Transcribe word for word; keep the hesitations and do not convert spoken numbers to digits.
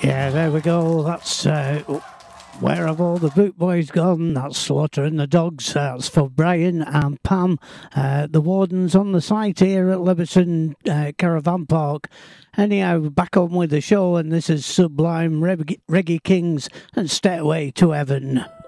Yeah, there we go. That's uh, Where Have All the Boot Boys Gone? That's Slaughtering the Dogs. That's for Brian and Pam, uh, the wardens on the site here at Liberton uh, Caravan Park. Anyhow, back on with the show, and this is Sublime Reggae, Reggae Kings and Stairway to Heaven.